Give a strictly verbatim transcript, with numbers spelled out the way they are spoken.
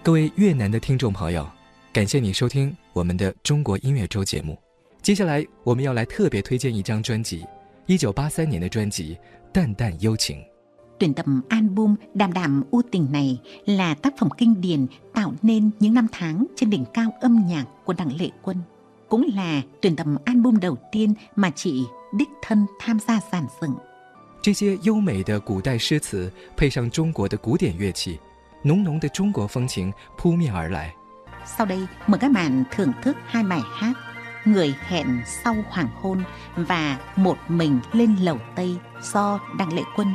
各位越南的听众朋友，感谢你收听我们的中国音乐周节目。接下来我们要来特别推荐一张专辑，一九八三年的专辑《淡淡幽情》。 Tuyển tập album Đàm Đàm U Tình này là tác phẩm kinh điển tạo nên những năm tháng trên đỉnh cao âm nhạc của Đặng Lệ Quân. Cũng là tuyển tập album đầu tiên mà chị đích thân tham gia dàn dựng. 这些优美的古代诗词配上中国的古典乐器，浓浓的中国风情扑面而来。 Sau đây mời các bạn thưởng thức hai bài hát Người hẹn sau hoàng hôn và Một mình lên lầu Tây do Đặng Lệ Quân